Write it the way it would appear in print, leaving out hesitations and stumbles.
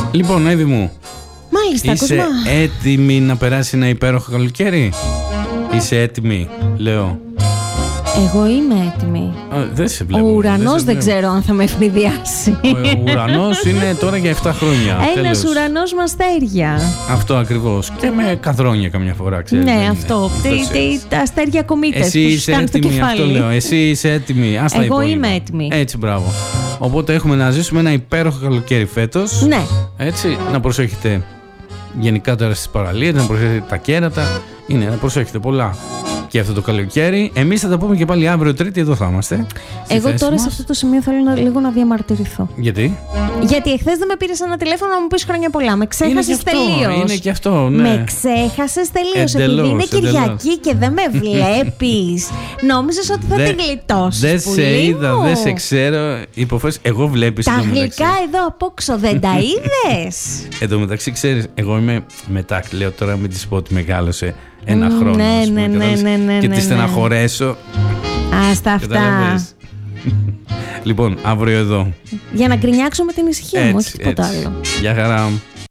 Λοιπόν, Εύη μου. Μάλιστα, είσαι Κοσμά. έτοιμη να περάσει ένα υπέροχο καλοκαίρι? Είσαι έτοιμη, λέω. Εγώ είμαι έτοιμη. Δεν σε βλέπω. Ο ουρανός δεν ξέρω αν θα με ευνηδιάσει. Ο ουρανός είναι τώρα για 7 χρόνια. Ένας ουρανός με αστέρια. Αυτό ακριβώς. Και με καδρόνια καμιά φορά, ξέρεις. Ναι, αυτό. Τα αστέρια κομίτες. Εσύ είσαι έτοιμη, αυτό λέω. Εσύ είσαι έτοιμη. Εγώ είμαι έτοιμη. Έτσι, μπράβο. Οπότε έχουμε να ζήσουμε ένα υπέροχο καλοκαίρι φέτος. Ναι. Έτσι, να προσέχετε γενικά τώρα στις παραλίες, να προσέχετε τα κέρατα. Είναι, να προσέχετε πολλά και αυτό το καλοκαίρι. Εμείς θα τα πούμε και πάλι αύριο Τρίτη, εδώ θα είμαστε. Εγώ τώρα σε αυτό το σημείο θέλω λίγο να διαμαρτυρηθώ. Γιατί? Γιατί εχθές δεν με πήρες ένα τηλέφωνο να μου πεις χρόνια πολλά. Με ξέχασες τελείως. Είναι και αυτό, ναι. Με ξέχασες τελείως. Επειδή είναι Κυριακή και δεν με βλέπεις. Νόμιζες ότι θα την γλιτώσεις. Δεν σε είδα, δεν σε ξέρω. Υποφέρεις, εγώ βλέπεις. Τα γλυκά εδώ απόξω δεν τα είδες? Εν τω μεταξύ, ξέρεις, εγώ είμαι μετά. Λέω τώρα μην της πω ότι μεγάλωσε ένα χρόνο. Ναι. Και τη στεναχωρέσω. Άστα αυτά. Λοιπόν, αύριο εδώ. Για να γκρινιάξω με την ησυχία μου, όχι τίποτα άλλο. Γεια χαρά.